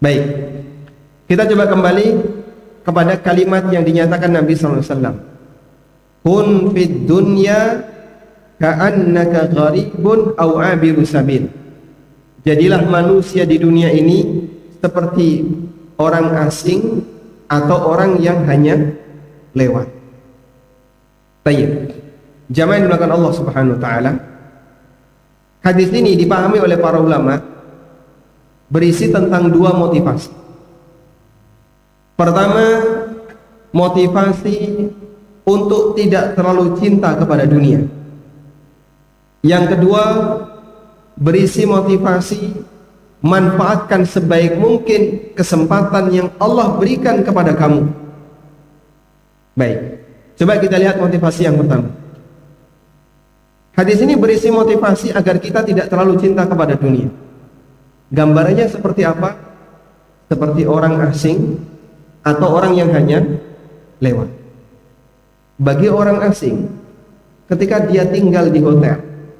Baik, kita coba kembali kepada kalimat yang dinyatakan Nabi SAW. Kun fid dunya ka'annaka gharibun aw abiru sabil. Jadilah manusia di dunia ini seperti orang asing atau orang yang hanya lewat. Baik, jamaah yang dimuliakan Allah Subhanahu wa taala. Hadis ini dipahami oleh para ulama berisi tentang dua motivasi. Pertama, motivasi untuk tidak terlalu cinta kepada dunia. Yang kedua, berisi motivasi manfaatkan sebaik mungkin kesempatan yang Allah berikan kepada kamu. Baik, coba kita lihat motivasi yang pertama. Hadis ini berisi motivasi agar kita tidak terlalu cinta kepada dunia. Gambarannya seperti apa? Seperti orang asing atau orang yang hanya lewat. Bagi orang asing, ketika dia tinggal di hotel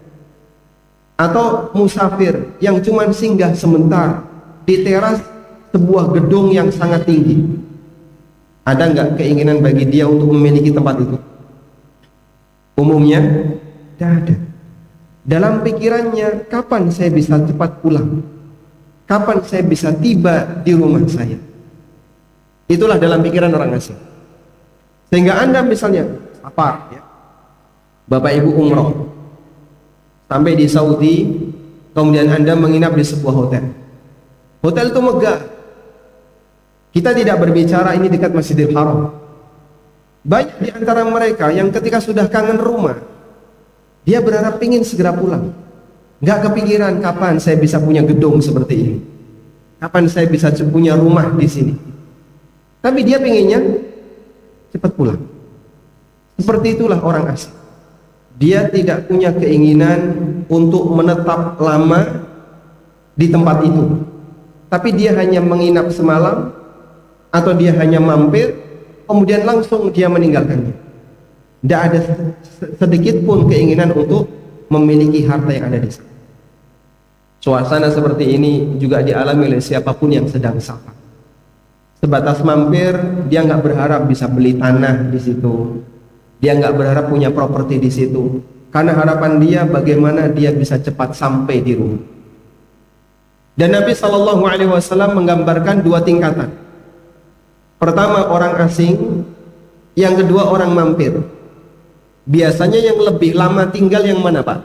atau musafir yang cuma singgah sebentar di teras sebuah gedung yang sangat tinggi, ada nggak keinginan bagi dia untuk memiliki tempat itu? Umumnya tidak ada. Dalam pikirannya, kapan saya bisa cepat pulang? Kapan saya bisa tiba di rumah saya? Itulah dalam pikiran orang asing. Sehingga Anda misalnya safar, ya, Bapak Ibu umroh sampai di Saudi, kemudian Anda menginap di sebuah hotel. Hotel itu megah. Kita tidak berbicara ini dekat Masjidil Haram. Banyak di antara mereka yang ketika sudah kangen rumah, dia berharap ingin segera pulang. Nggak kepikiran kapan saya bisa punya gedung seperti ini, kapan saya bisa punya rumah di sini. Tapi dia pinginnya cepat pulang. Seperti itulah orang asing. Dia tidak punya keinginan untuk menetap lama di tempat itu, tapi dia hanya menginap semalam atau dia hanya mampir, kemudian langsung dia meninggalkannya. Tidak ada sedikit pun keinginan untuk memiliki harta yang ada di sana. Suasana seperti ini juga dialami oleh siapapun yang sedang safar. Sebatas mampir, dia nggak berharap bisa beli tanah di situ. Dia nggak berharap punya properti di situ. Karena harapan dia bagaimana dia bisa cepat sampai di rumah. Dan Nabi SAW menggambarkan dua tingkatan. Pertama orang asing, yang kedua orang mampir. Biasanya yang lebih lama tinggal yang mana, Pak?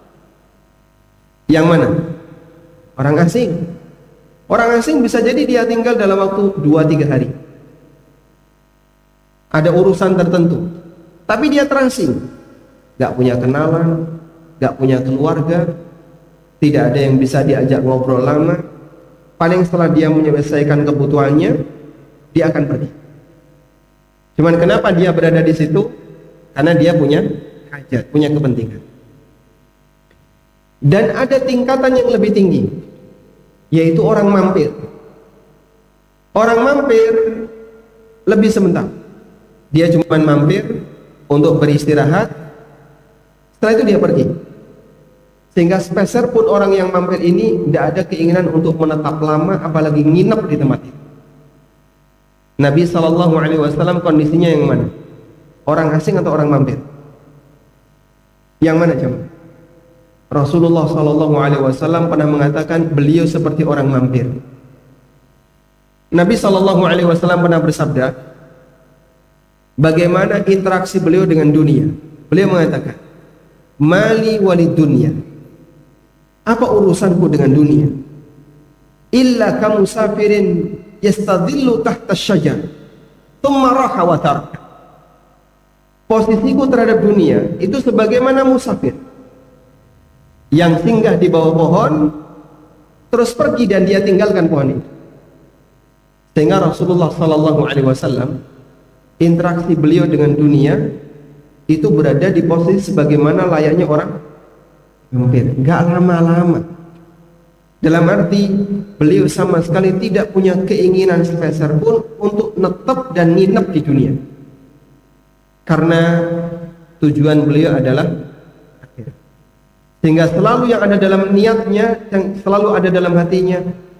Yang mana? Orang asing. Orang asing bisa jadi dia tinggal dalam waktu 2-3 hari. Ada urusan tertentu, tapi dia terasing, gak punya kenalan, gak punya keluarga, tidak ada yang bisa diajak ngobrol lama. Paling setelah dia menyelesaikan kebutuhannya, dia akan pergi. Cuman kenapa dia berada di situ? Karena dia punya hajat, punya kepentingan. Dan ada tingkatan yang lebih tinggi, yaitu orang mampir. Orang mampir lebih sebentar. Dia cuma mampir untuk beristirahat, setelah itu dia pergi. Sehingga sepeser pun orang yang mampir ini tidak ada keinginan untuk menetap lama, apalagi nginep di tempat itu. Nabi SAW kondisinya yang mana? Orang asing atau orang mampir? Yang mana jemaah? Rasulullah SAW pernah mengatakan beliau seperti orang mampir. Nabi SAW pernah bersabda, bagaimana interaksi beliau dengan dunia? Beliau mengatakan, mali walid dunya. Apa urusanku dengan dunia? Illa kamusafirin yastadillu tahta syajar, thumma raha wa taraka. Posisiku terhadap dunia itu sebagaimana musafir yang singgah di bawah pohon, terus pergi dan dia tinggalkan pohon itu. Sehingga Rasulullah SAW interaksi beliau dengan dunia itu berada di posisi sebagaimana layaknya orang mampir, nggak lama-lama. Dalam arti beliau sama sekali tidak punya keinginan sepeser pun untuk netap dan nginep di dunia. Karena tujuan beliau adalah akhirat. Sehingga selalu yang ada dalam niatnya, yang selalu ada dalam hatinya,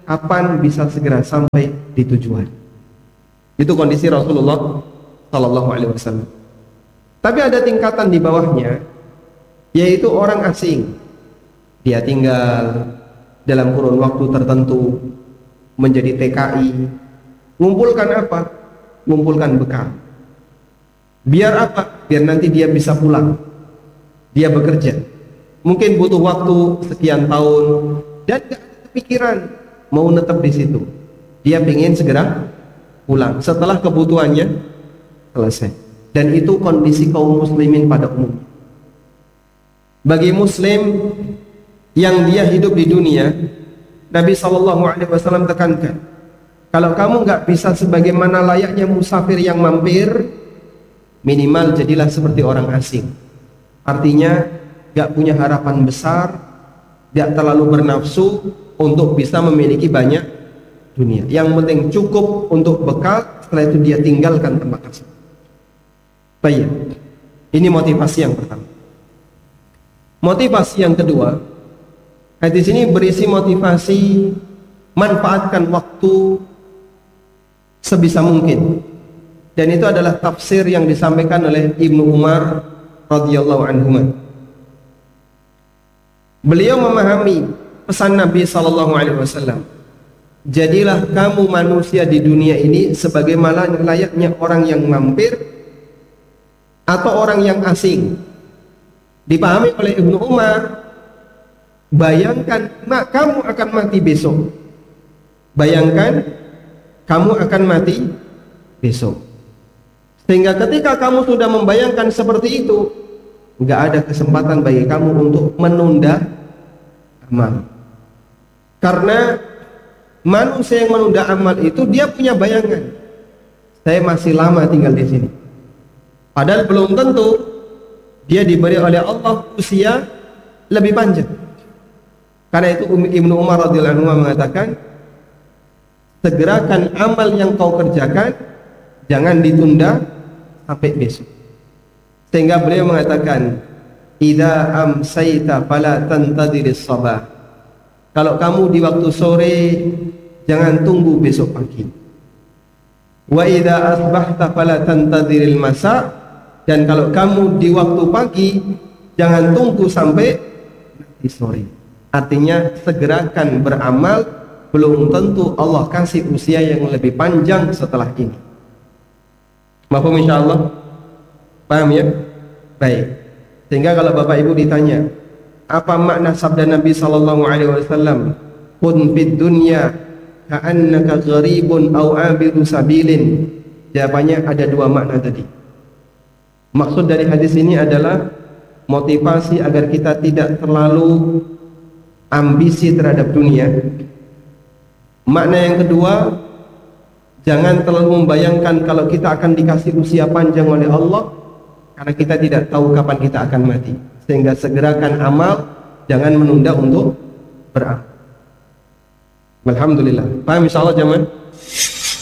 kapan bisa segera sampai di tujuan. Itu kondisi Rasulullah Sallallahu Alaihi Wasallam. Tapi ada tingkatan di bawahnya, yaitu orang asing. Dia tinggal dalam kurun waktu tertentu, menjadi TKI, ngumpulkan apa? Ngumpulkan bekal. Biar apa? Biar nanti dia bisa pulang. Dia bekerja. Mungkin butuh waktu sekian tahun dan gak ada kepikiran mau netap di situ. Dia ingin segera pulang setelah kebutuhannya selesai. Dan itu kondisi kaum muslimin pada umum. Bagi muslim yang dia hidup di dunia, Nabi SAW tekankan, kalau kamu nggak bisa sebagaimana layaknya musafir yang mampir, minimal jadilah seperti orang asing. Artinya nggak punya harapan besar, nggak terlalu bernafsu untuk bisa memiliki banyak dunia. Yang penting cukup untuk bekal, setelah itu dia tinggalkan tempat tersebut. Baik, ini motivasi yang pertama. Motivasi yang kedua, hadis ini berisi motivasi manfaatkan waktu sebisa mungkin. Dan itu adalah tafsir yang disampaikan oleh Ibnu Umar radhiyallahu anhu. Beliau memahami pesan Nabi sallallahu alaihi wasallam. Jadilah kamu manusia di dunia ini sebagaimana layaknya orang yang mampir atau orang yang asing. Dipahami oleh Ibnu Umar, bayangkan kamu akan mati besok. Bayangkan kamu akan mati besok. Sehingga ketika kamu sudah membayangkan seperti itu, nggak ada kesempatan bagi kamu untuk menunda amal. Karena manusia yang menunda amal itu dia punya bayangan, saya masih lama tinggal di sini. Padahal belum tentu dia diberi oleh Allah usia lebih panjang. Karena itu Ibnu Umar radhiyallahu anhu mengatakan, segerakan amal yang kau kerjakan, jangan ditunda sampai besok. Sehingga beliau mengatakan, idza amsayta fala tantadhiris sabah. Kalau kamu di waktu sore, jangan tunggu besok pagi. Wa idza asbahta fala tantadhiril masa. Dan kalau kamu di waktu pagi, jangan tunggu sampai nanti sore. Artinya segerakan beramal, belum tentu Allah kasih usia yang lebih panjang setelah ini. Mafhum insyaallah? Paham ya? Baik. Sehingga kalau Bapak Ibu ditanya, apa makna sabda Nabi sallallahu alaihi wasallam, "Kun fid dunya ka'annaka gharibun aw abiru sabilin." Jawabannya ada dua makna tadi. Maksud dari hadis ini adalah motivasi agar kita tidak terlalu ambisi terhadap dunia. Makna yang kedua, jangan terlalu membayangkan kalau kita akan dikasih usia panjang oleh Allah, karena kita tidak tahu kapan kita akan mati. Sehingga segerakan amal, jangan menunda untuk beramal. Alhamdulillah. Paham insyaallah jemaah?